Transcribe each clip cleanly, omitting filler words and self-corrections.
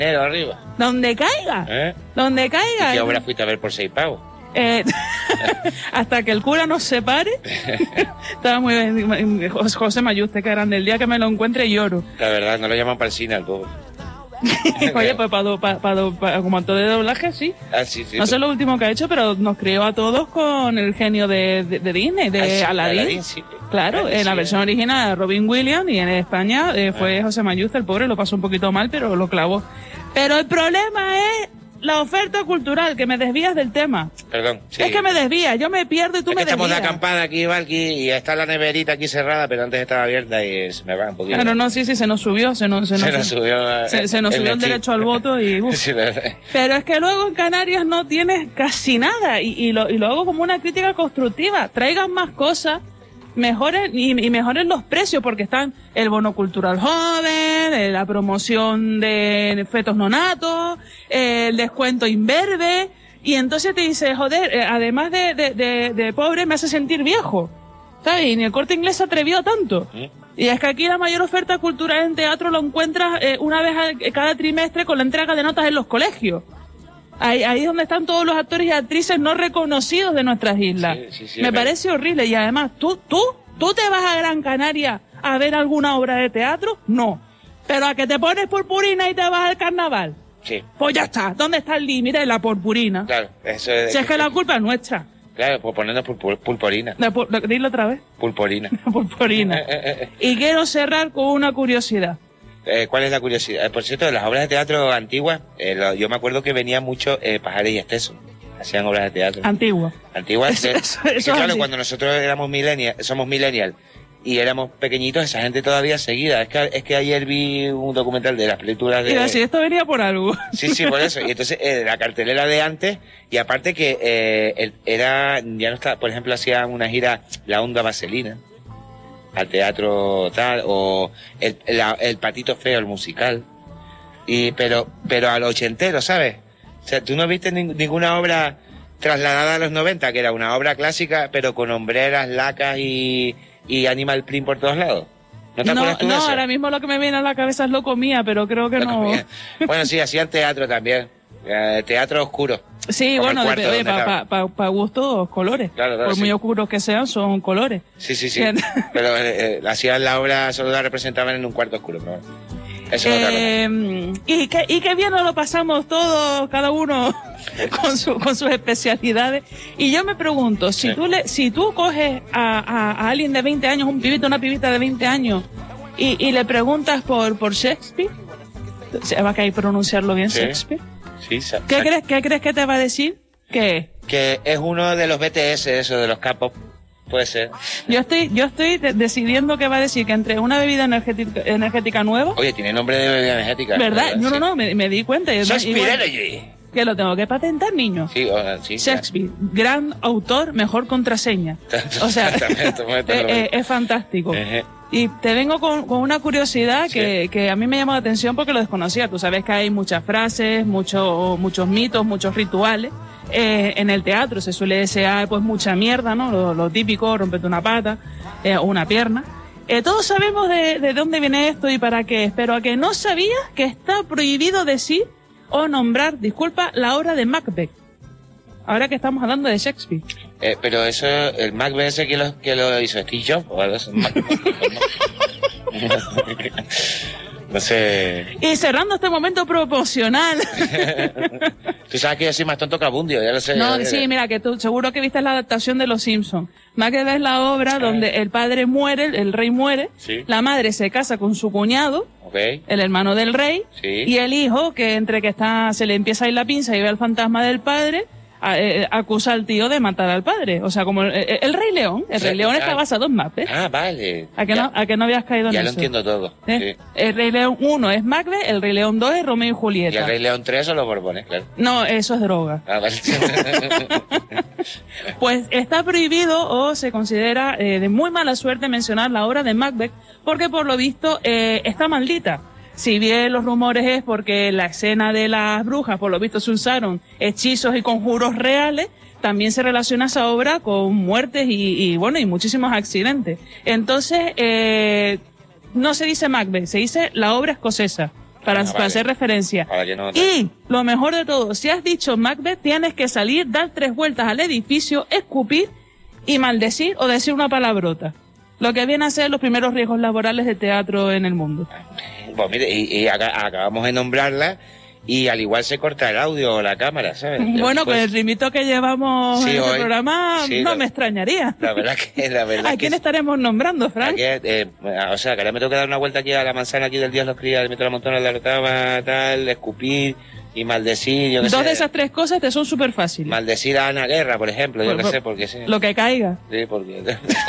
arriba. Donde caiga. Donde caiga. ¿Y qué obra fuiste a ver por 6 pavos? Hasta que el cura nos separe. Estaba muy bien. José Mayuste, que grande. El día que me lo encuentre lloro. La verdad, no lo llaman para el cine al pobre. Oye, pues como actor de doblaje, sí. Sí. No sé lo último que ha hecho, pero nos crió a todos con el genio de Disney, de Aladdin. Sí. Claro, en la versión original Robin Williams y en España fue José Mayuste, el pobre lo pasó un poquito mal, pero lo clavó. Pero el problema es la oferta cultural, que me desvías del tema. Perdón. Sí. Es que me desvías, yo me pierdo y tú me desvías. Estamos de acampada aquí, Valky, y está la neverita aquí cerrada, pero antes estaba abierta y se me va un poquito. Claro, no, sí, se nos subió. Se nos subió el derecho al voto y... Sí, pero es que luego en Canarias no tienes casi nada y lo hago como una crítica constructiva. Traigan más cosas, mejoren los precios, porque están el bono cultural joven, la promoción de fetos nonatos, el descuento imberbe, y entonces te dice, joder, además de pobre me hace sentir viejo, ¿sabes? Y ni el Corte Inglés se atrevió a tanto. Y es que aquí la mayor oferta cultural en teatro lo encuentras una vez cada trimestre con la entrega de notas en los colegios. Ahí es donde están todos los actores y actrices no reconocidos de nuestras islas. Sí, me parece horrible. Y además, ¿tú te vas a Gran Canaria a ver alguna obra de teatro? No. Pero a que te pones purpurina y te vas al carnaval. Sí. Pues ya está. ¿Dónde está el límite de la purpurina? Claro, eso es... Si es que la culpa es nuestra. Claro, pues ponernos pulporina. Dilo otra vez. Pulporina. Pulporina. Y quiero cerrar con una curiosidad. ¿Cuál es la curiosidad? Por cierto, de las obras de teatro antiguas, yo me acuerdo que venía mucho Pajares y Esteso. Hacían obras de teatro. Antiguas. Claro, cuando nosotros somos millennial y éramos pequeñitos, esa gente todavía seguida. Es que ayer vi un documental de las películas de... Mira, si esto venía por algo. Sí, por eso. Y entonces, la cartelera de antes, y aparte que ya no está, por ejemplo, hacían una gira La Onda Vaselina al teatro tal, o el Patito Feo, el musical, pero al ochentero, ¿sabes? O sea, tú no viste ninguna obra trasladada a los 90, que era una obra clásica, pero con hombreras, lacas y Animal Print por todos lados. ¿No te acuerdas tú de eso? No, ahora mismo lo que me viene a la cabeza es Lo Comía, pero creo que no. Bueno, sí, hacían teatro también. Teatro oscuro. Sí, bueno, para gustos, colores. Claro, por muy oscuros que sean, son colores. Sí. Pero hacían la obra, solo la representaban en un cuarto oscuro, ¿no? Eso es otra cosa. Y qué bien nos lo pasamos todos, cada uno con sus especialidades. Y yo me pregunto, si tú coges a alguien de 20 años, un pibito, una pibita de 20 años, y le preguntas por Shakespeare, ¿va a caer pronunciarlo bien, Shakespeare? Sí, ¿Qué crees que te va a decir? ¿Qué? Que es uno de los BTS, eso, de los K-pop. Puede ser. Yo estoy decidiendo qué va a decir, que entre una bebida energética nueva... Oye, tiene nombre de bebida energética. ¿Verdad? No, me di cuenta. Shakespeare. Que lo tengo que patentar, niño. Sí. Shakespeare, gran autor, mejor contraseña. O sea, es fantástico. Y te vengo con una curiosidad que a mí me llamó la atención porque lo desconocía. Tú sabes que hay muchas frases, muchos mitos, muchos rituales. En el teatro se suele desear pues mucha mierda, ¿no? Lo típico, rompete una pata o una pierna. Todos sabemos de dónde viene esto y para qué es, pero a que no sabías que está prohibido decir o nombrar, la obra de Macbeth. Ahora que estamos hablando de Shakespeare. Pero eso, el Macbeth ese que lo hizo Steve Jobs, o algo así. No sé. Y cerrando este momento proporcional. Tú sabes que yo soy más tonto que Abundio, ya lo sé. No, sí, mira, que tú seguro que viste la adaptación de Los Simpsons. Macbeth es la obra donde el padre muere, el rey muere, la madre se casa con su cuñado, el hermano del rey, y el hijo, que entre que se le empieza a ir la pinza y ve al fantasma del padre, acusa al tío de matar al padre. O sea, como el Rey León. El Rey León está basado en Macbeth. Ah, vale. ¿A que no habías caído en eso? Ya lo entiendo todo. Sí. El Rey León 1 es Macbeth, el Rey León 2 es Romeo y Julieta. Y el Rey León 3 son los Borbones, claro. No, eso es droga. Ah, vale. Pues está prohibido o se considera de muy mala suerte mencionar la obra de Macbeth porque por lo visto está maldita. Si bien los rumores es porque en la escena de las brujas, por lo visto, se usaron hechizos y conjuros reales, también se relaciona esa obra con muertes y muchísimos accidentes. Entonces, no se dice Macbeth, se dice la obra escocesa. para vale. hacer referencia. Para que no- Y lo mejor de todo, si has dicho Macbeth, tienes que salir, dar 3 vueltas al edificio, escupir y maldecir o decir una palabrota. Lo que viene a ser los primeros riesgos laborales de teatro en el mundo. Pues mire, y acabamos de nombrarla y al igual se corta el audio o la cámara, ¿sabes? Bueno, Pues, con el ritmito que llevamos sí, en este hoy, programa, sí, no me extrañaría. La verdad ¿A quién estaremos nombrando, Frank? o sea, que ahora me tengo que dar una vuelta aquí a la manzana aquí del Dios los cría, el metro de la montona, la rotaba, tal, escupir y maldecir, yo qué sé. 2 de esas 3 cosas te son súper fáciles. Maldecir a Ana Guerra, por ejemplo, yo qué sé, porque sí. Lo que caiga. Sí, porque...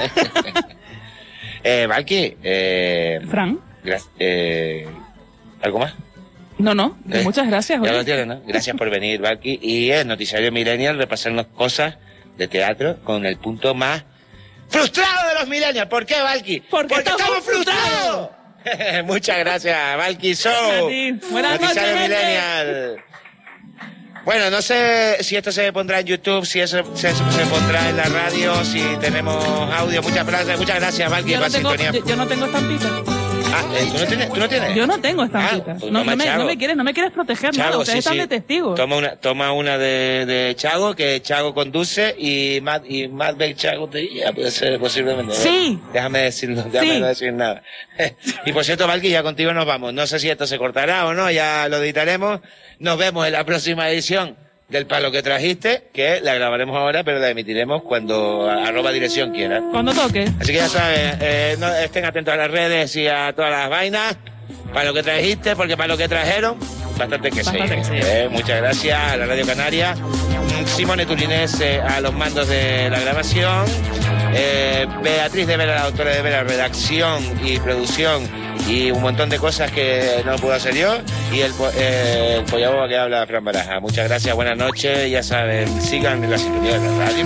Valky, Frank. ¿algo más? No, muchas gracias. Ya oye. lo tienes, ¿no? Gracias por venir, Valky. Y el Noticiario Millennial, repasarnos cosas de teatro con el punto más frustrado de los Millennials. ¿Por qué, Valky? Porque estamos frustrados. Muchas gracias, Valky Show. A ti. Buenas Noticiario noches, Millennial. Bueno, no sé si esto se pondrá en YouTube, si eso se pondrá en la radio, si tenemos audio. Muchas gracias, Valky, por la sintonía. Yo no tengo estampita. ¿tú no tienes? Yo no tengo estampita. Pues no toma Chago. me quieres proteger Chago, nada. Ustedes sí, están sí. de testigos. Toma una de Chago, que Chago conduce, y Matt Beck Chago te guía, puede ser posiblemente. Sí. Déjame no decir nada. Y por cierto, Valky, ya contigo nos vamos. No sé si esto se cortará o no, ya lo editaremos. Nos vemos en la próxima edición del Palo que trajiste, que la grabaremos ahora, pero la emitiremos cuando @dirección quiera. Cuando toque. Así que ya saben, estén atentos a las redes y a todas las vainas. Para lo que trajiste, porque para lo que trajeron, bastante que se. Muchas gracias a la Radio Canaria. Simone Tulinés a los mandos de la grabación. Beatriz de Vera, la autora de Vera, redacción y producción y un montón de cosas que no puedo hacer yo. Y el Pollaboba que habla Fran Baraja. Muchas gracias, buenas noches. Ya saben, sigan en la sintonía de la radio.